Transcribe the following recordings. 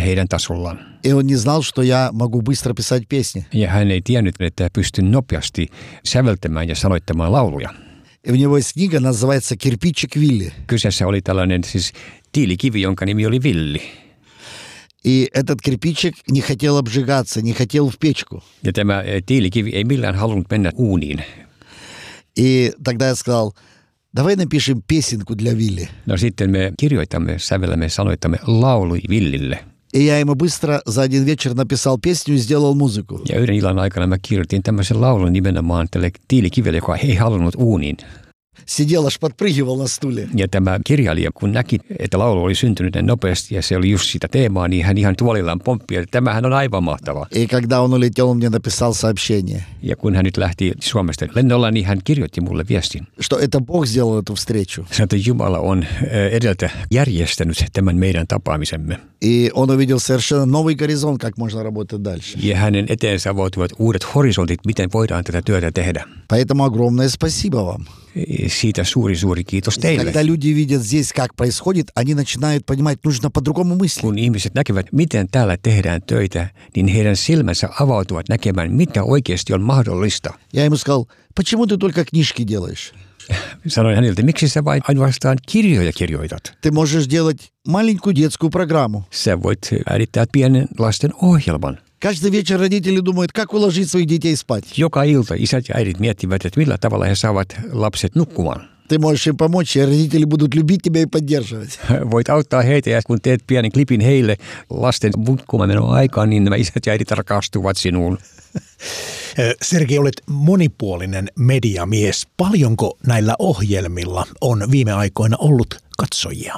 heidän tasollaan. И он не знал, что я могу быстро писать песни. Ja hän ei tiennyt, että pystyn nopeasti säveltämään ja sanoittamaan lauluja. И у него есть книга, называется «Кирпичик Вилли». Kyseessä oli tällainen siis tiilikivi, jonka nimi oli Villi. И этот кирпичик не хотел обжигаться, не хотел в печку. Ja tämä tiilikivi ei millään halunnut mennä uuniin. И тогда я сказал, давай напишем песенку для Вилли. No sitten me kirjoitamme, sävellämme, sanoitamme laului Villille. И я ему быстро за один вечер написал песню и сделал музыку. Ja yhden illan aikana mä kirjoitin tämmöisen laulun nimenomaan tälle tiilikivelle, joka ei halunnut uuniin. Сидел, аж подпрыгивал на стуле. Ja tämä kirjailija, kun näki, että laulu oli syntynyt nopeasti ja se oli just sitä teemaa, niin hän ihan tuolillaan pomppi, että tämähän on aivan mahtava. И когда он улетел, он мне написал сообщение. Ja kun hän nyt lähti Suomesta lennolla, niin hän kirjoitti mulle viestin. Что это Бог сделал эту встречу. Sanoi, että Jumala on edeltä järjestänyt tämän meidän tapaamisemme. И он увидел совершенно новый горизонт, как можно работать дальше. Ja hänen eteensä avautuvat uudet horisontit, miten voidaan tätä työtä tehdä. Поэтому огромное спасибо вам. Siitä suuri kiitos teille. Когда люди видят здесь, как происходит, они начинают понимать, нужно по-другому мыслить. Kun ihmiset näkevät, miten täällä tehdään töitä, niin heidän silmänsä avautuvat näkemään, mitä oikeasti on mahdollista. Я ему сказал, почему ты только книжки делаешь? Sanoin häneltä, miksi sä vain ainoastaan kirjoja kirjoitat? Ты можешь делать маленькую детскую программу. Sä voit äänittää pienen lasten ohjelman. Каждый вечер родители думают, как уложить своих детей спать. Joka ilta isät ja äidit miettivät, että millä tavalla he saavat lapset nukkumaan. Ты можешь им помочь, и родители будут любить тебя и поддерживать. Voit auttaa heitä ja kun teet pienen klipin heille lasten nukkumaan aikaan, niin nämä isät ja äidit rakastuvat sinuun. Sergei, olet monipuolinen mediamies. Paljonko näillä ohjelmilla on viime aikoina ollut katsojia?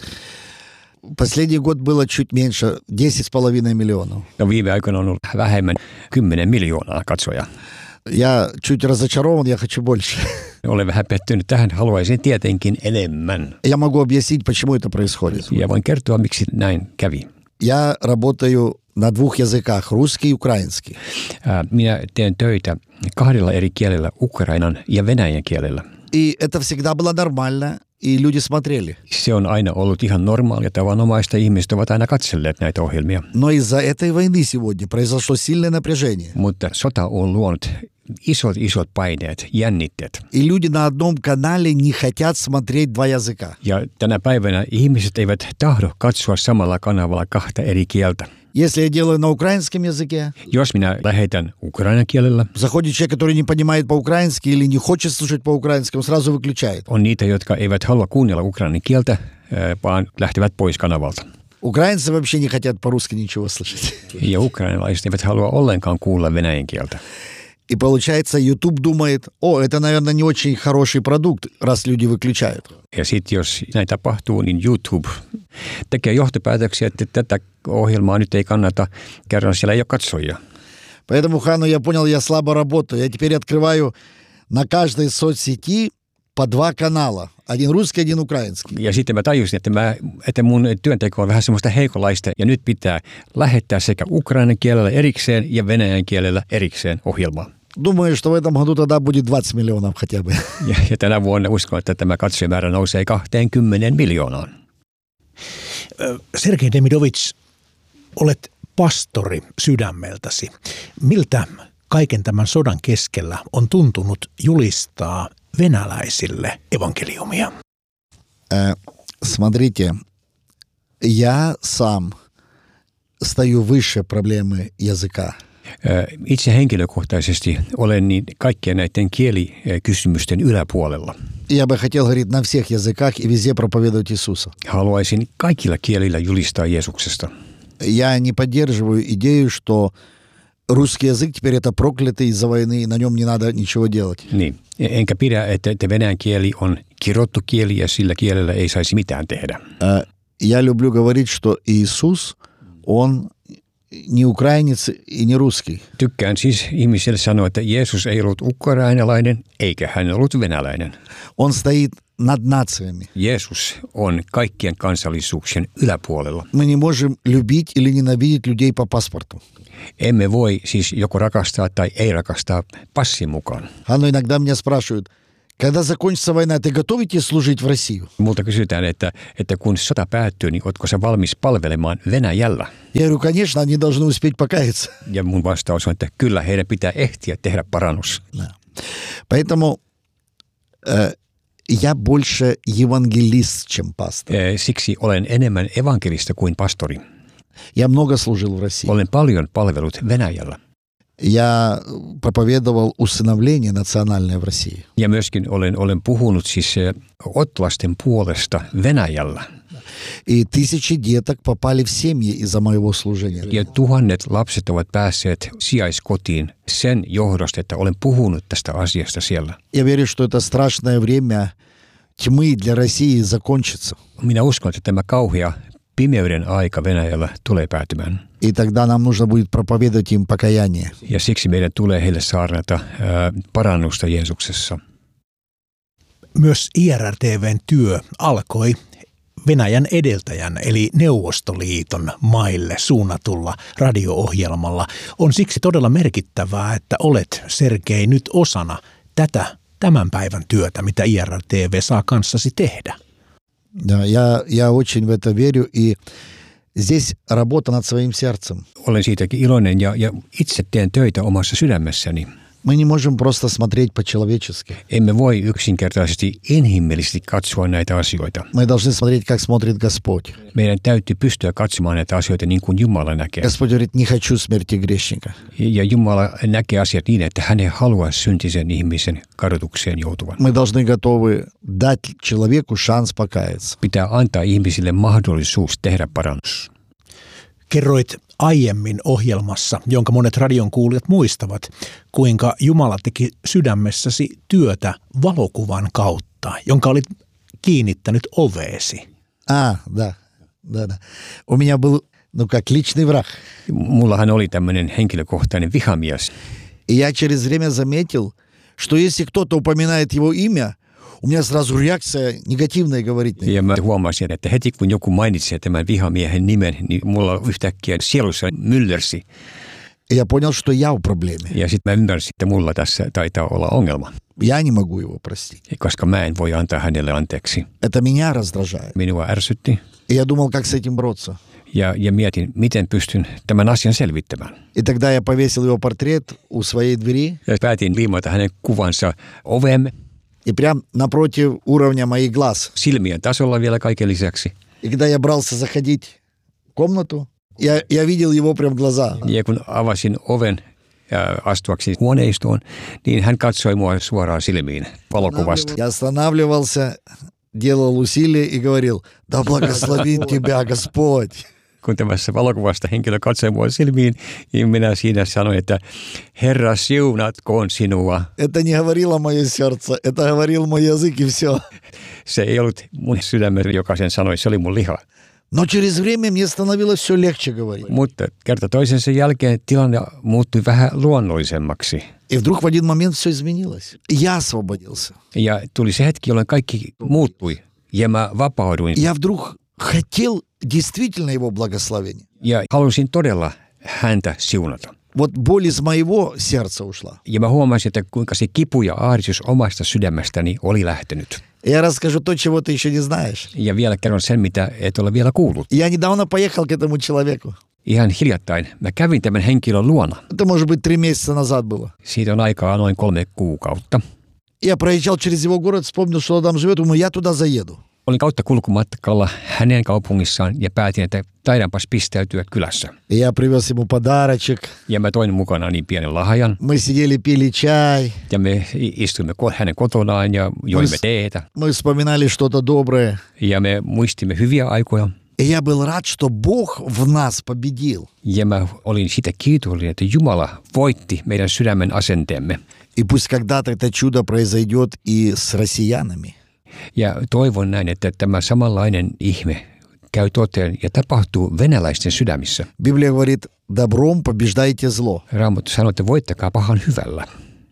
Последний год было чуть меньше, 10,5 миллионов. No viime aikoina on ollut vähemmän 10 miljoonaa katsojaa. Я чуть разочарован, я хочу больше. Olen vähän pettynyt tähän, haluaisin tietenkin enemmän. Я могу объяснить, почему это происходит. Ja voin kertoa, miksi näin kävi. Я работаю на двух языках, русский и украинский. Minä teen töitä 2 eri kielellä, ukrainan ja venäjän kielellä. И это всегда было нормально, и люди смотрели. Se on aina ollut ihan normaalia, tavanomaista, ihmiset ovat aina katselleet näitä ohjelmia. Но из-за этой войны сегодня произошло сильное напряжение. Mutta sota on luonut isot paineet, jännitteet. И люди на одном канале не хотят смотреть два языка. Ja tänä päivänä ihmiset eivät tahdo katsoa samalla kanavalla 2 eri kieltä. Если я делаю на украинском языке, Jos minä lähetän ukrainan kielellä, заходит человек, который не понимает по-украински или не хочет слушать по-украински, он сразу выключает. on niitä, jotka eivät halua kuunnella ukrainan kieltä, vaan lähtevät pois kanavalta. Украинцы вообще не хотят по-русски ничего слышать. Ja ukrainalaiset eivät halua ollenkaan kuulla venäjän kieltä. И получается, YouTube думает, это, наверное, не очень хороший продукт, раз люди выключают. Ja sitten jos näin tapahtuu, niin YouTube tekee johtopäätöksiä, että tätä ohjelmaa nyt ei kannata, kerran siellä ei ole katsojia. Поэтому, Хану, я понял, я слабо работаю. Я теперь открываю на каждой соцсети по 2 канала. Один русский, один украинский. Ja sitten mä tajusin, että mun työnteko on vähän semmoista heikolaista ja nyt pitää lähettää sekä ukrainan kielellä erikseen ja venäjän kielellä erikseen ohjelmaa. Думаю, что в этом году тогда будет 20 миллионов хотя бы. Ja tänä vuonna uskon, että tämä katsojamäärä nousee 20 miljoonaan. Sergei Demidovits, olet pastori sydämeltäsi. Miltä kaiken tämän sodan keskellä on tuntunut julistaa venäläisille evankeliumia? Смотрите, я сам стою выше проблемы языка. Itse henkilökohtaisesti olen niin kaikkien näiden kielikysymysten yläpuolella. Я бы хотел говорить на всех языках и везде проповедовать Иисуса. Haluaisin kaikilla kielillä julistaa Jeesuksesta. Я не поддерживаю идею, что русский язык теперь это проклятый из-за войны, и на нем не надо ничего делать. Niin. Enkä pidä, että venäjän kieli on kirottu kieli ja sillä kielellä ei saisi mitään tehdä. Я люблю говорить, что Иисус, он не украинец и не русский. Tykkään siis ihmiselle sanoa, että Jeesus ei ollut ukrainalainen eikä hän ollut venäläinen. Он стоит над нациями. Jeesus on kaikkien kansallisuuksien yläpuolella. Мы не можем любить или ненавидеть людей по паспорту. Emme voi siis joko rakastaa tai ei rakastaa passin mukaan. Оно иногда меня спрашивают, Когда закончится война, ты готов идти служить в Россию? Multa kysytään, että kun sota päättyy, niin ootko sä valmis palvelemaan Venäjällä? Я говорю, конечно, они должны успеть покаяться. Ja mun vastaus on, että kyllä heidän pitää ehtiä tehdä parannus. Да. Поэтому я больше евангелист, чем пастор. Siksi olen enemmän evankelista kuin pastori. Я много служил в России. Olen paljon palvellut Venäjällä. Я проповедовал усыновление национальное в России. Ja myöskin olen puhunut siis ottolasten puolesta Venäjällä. И тысячи деток попали в семьи из-за моего служения. Ja tuhannet lapset ovat päässeet sijaiskotiin sen johdosta, että olen puhunut tästä asiasta siellä. Я верю, что это страшное время тьмы для России закончится. Minä uskon, että tämä kauhea pimeyden aika Venäjällä tulee päätymään. И тогда нам нужно будет проповедовать им покаяние. Ja siksi meidän tulee heille saarnata parannusta Jeesuksessa. Myös IRR-TV:n työ alkoi Venäjän edeltäjän eli Neuvostoliiton maille suunnatulla radio-ohjelmalla. On siksi todella merkittävää, että olet, Sergei, nyt osana tätä tämän päivän työtä, mitä IRR-TV saa kanssasi tehdä. Да, я очень в это верю, и здесь работа над своим сердцем. Olen siitäkin iloinen ja itse teen töitä omassa sydämessäni. Мы не можем просто смотреть по-человечески. Emme voi yksinkertaisesti inhimillisesti katsoa näitä asioita. Мы должны смотреть, как смотрит Господь. Meidän täytyy pystyä katsomaan näitä asioita niin kuin Jumala näkee. Господь говорит, не хочу смерти грешника. Ja Jumala näkee asiat niin, että hän ei halua syntisen ihmisen kadotukseen joutuvan. Мы должны готовы дать человеку шанс покаяться. Pitää antaa ihmisille mahdollisuus tehdä parannus. Kerroit aiemmin ohjelmassa, jonka monet radion kuulijat muistavat, kuinka Jumala teki sydämessäsi työtä valokuvan kautta, jonka olit kiinnittänyt oveesi. Да. У меня был, как личный враг. Mullahan oli tämmöinen henkilökohtainen vihamies. И я через время заметил, что если кто-то упоминает его имя, у меня сразу реакция негативная говорит. Ja mä huomasin, että heti kun joku mainitsi tämän vihamiehen nimen, niin mulla yhtäkkiä sielussa myllersi. И я понял, что я в проблеме. Ja sitten mä ymmärsin, että mulla tässä taitaa olla ongelma. Я не могу его простить. Koska mä en voi antaa hänelle anteeksi. Это меня раздражает. Minua ärsytti. И я думал, как с этим бороться. Ja mietin, miten pystyn tämän asian selvittämään. И тогда я повесил его портрет у своей двери. Ja päätin liimata hänen kuvansa ovemme. И прям напротив уровня моих глаз. Silmien tasolla vielä kaiken lisäksi. И когда я брался заходить в комнату, я видел его прям в глаза. Ja kun avasin oven astuaksi huoneistoon, niin hän katsoi mua suoraan silmiin valokuvasta. Я останавливался, делал усилия и говорил, да благословит тебя Господь. Kun tämässä valokuvasta henkilö katsoi mua silmiin, niin minä siinä sanoin, että Herra siunatkoon sinua. Это не говорило мое сердце, это говорил мой язык и все. Se ei ollut mun sydämeni, joka sen sanoi, se oli mun liha. Но через время мне становилось все легче говорить. Mutta kerta toisensa jälkeen tilanne muuttui vähän luonnollisemmaksi. И вдруг в один момент все изменилось. Я освободился. Ja tuli se hetki, jolloin kaikki muuttui ja mä vapauduin. Я вдруг хотел действительно его благословения. Ja halusin todella häntä siunata. Вот боль из моего сердца ушла. Ja mä huomasin, että kuinka se kipu ja ahdistus omasta sydämestäni oli lähtenyt. Я расскажу то, чего ты еще не знаешь. Ja vielä kerron sen, mitä et ole vielä kuullut. Я недавно поехал к этому человеку. Ihan hiljattain mä kävin tämän henkilön luona. Это, может быть, 3 месяца назад было. Siitä on aikaa noin 3 kuukautta. Я проезжал через его город, вспомнил, что там живет, думаю, я туда заеду. Olin kautta kulkumatkalla hänen kaupungissaan ja päätin, että taidanpas pistäytyä kylässä. Я привез ему подарочек. Ja mä toin mukana niin pienen lahjan. Мы сидели, пили чай. Ja me istuimme hänen kotonaan ja joimme teetä. Мы вспоминали что-то доброе. Ja me muistimme hyviä aikoja. И я был рад, что Бог в нас победил. Ja mä olin siitä kiitollinen, että Jumala voitti meidän sydämen asenteemme. И пусть когда-то это чудо произойдет и с россиянами. Ja toivon näin, että tämä samanlainen ihme käy toteen ja tapahtuu venäläisten sydämissä. Библия говорит, добром побеждайте зло. Raamattu sanoo, että voittakaa pahan hyvällä.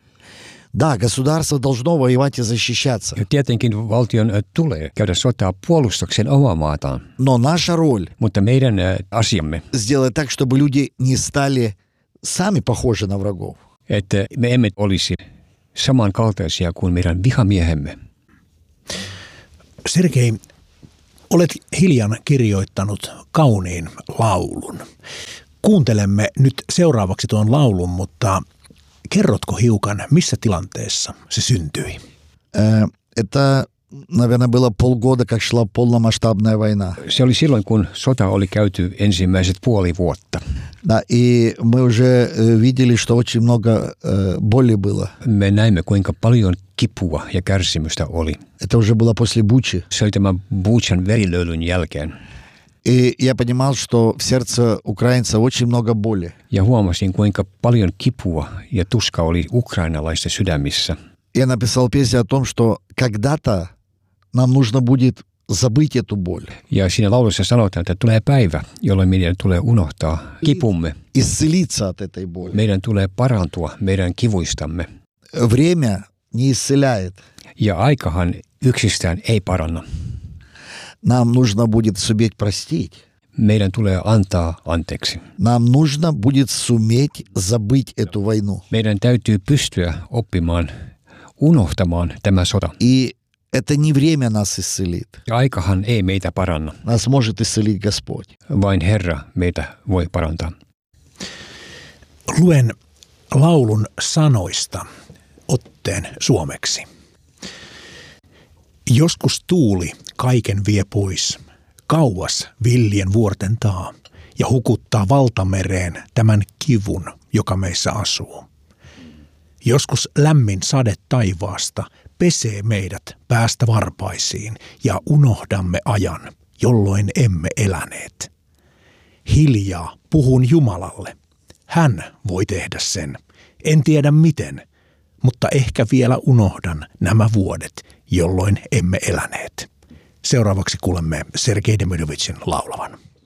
Да, государство должно воевать и защищаться. Ja tietenkin valtion tulee käydä sotaa puolustakseen omaa maataan. Но наша роль Mutta meidän asiamme, сделать так, чтобы люди не стали сами похожи на врагов. että me emme olisi samankaltaisia kuin meidän vihamiehemme. Sergei, olet hiljan kirjoittanut kauniin laulun. Kuuntelemme nyt seuraavaksi tuon laulun, mutta kerrotko hiukan, missä tilanteessa se syntyi? Это, наверное, было полгода, как шла полномасштабная война. Se oli silloin, kun sota oli käyty ensimmäiset puoli vuotta. Да, и мы уже видели, что очень много боли было. Me näimme, kuinka paljon kipua ja kärsimystä oli. Это уже было после Бучи. Se oli tämän Buchan verilöylyn jälkeen. И я понимал, что в сердце украинца очень много боли. Ja huomasin, kuinka paljon kipua ja tuska oli ukrainalaisten sydämissä. Я написал песню о том, что когда-то нам нужно будет забыть эту боль. Ja siinä laulussa sanotaan, että tulee päivä, jolloin meidän tulee unohtaa kipumme. Исцелиться от этой боли. Meidän tulee parantua meidän kivuistamme. Время не исцеляет. Ja aikahan yksistään ei paranna. Нам нужно будет суметь простить. Meidän tulee antaa anteeksi. Нам нужно будет суметь забыть эту войну. Meidän täytyy pystyä oppimaan, unohtamaan tämä sota. И это не время нас исцелит. Ja aikahan ei meitä paranna. Нас может исцелить Господь. Vain Herra meitä voi parantaa. Luen laulun sanoista otteen suomeksi. Joskus tuuli kaiken vie pois, kauas villien vuorten taa, ja hukuttaa valtamereen tämän kivun, joka meissä asuu. Joskus lämmin sade taivaasta pesee meidät päästä varpaisiin ja unohdamme ajan, jolloin emme eläneet. Hiljaa puhun Jumalalle. Hän voi tehdä sen. En tiedä miten, mutta ehkä vielä unohdan nämä vuodet, jolloin emme eläneet. Seuraavaksi kuulemme Sergei Demidovicin laulavan.